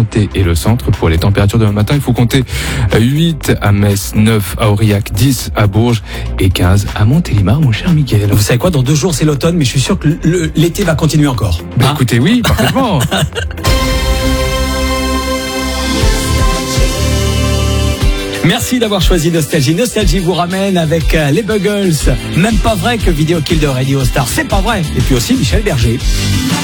Franche-Comté et le centre. Pour les températures demain matin, il faut compter 8 à Metz, 9 à Aurillac, 10 à Bourges et 15 à Montélimar, mon cher Mickaël. Vous savez quoi, dans 2 jours c'est l'automne, mais je suis sûr que l'été va continuer encore. Écoutez, oui, parfaitement. Merci d'avoir choisi Nostalgie. Nostalgie vous ramène avec les Buggles. Même pas vrai que Vidéo Kill de Radio Star. C'est pas vrai. Et puis aussi Michel Berger.